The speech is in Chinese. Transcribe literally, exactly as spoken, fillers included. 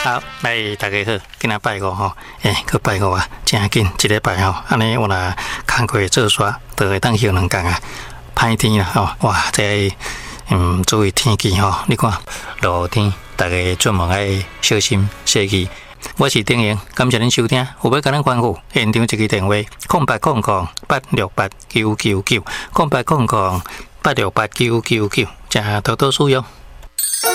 好，来大家好，今仔拜五吼，诶、欸，去拜五啊，真紧一礼拜吼，安尼我若工课做煞，就会当休两工啊。歹天啦吼，哇，这嗯，注意天气吼，你看落天，大家出门爱小心小心。我是丁莹，感谢您收听。有要甲咱关护，现场一个电话：空八空空八六八九九九，空八空空八六八九九九，请多多使用。